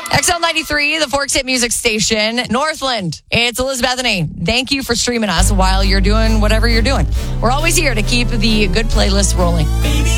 XL93, the Forks Hit Music Station, Northland. It's Elizabeth and A. Thank you for streaming us while you're doing whatever you're doing. We're always here to keep the good playlist rolling.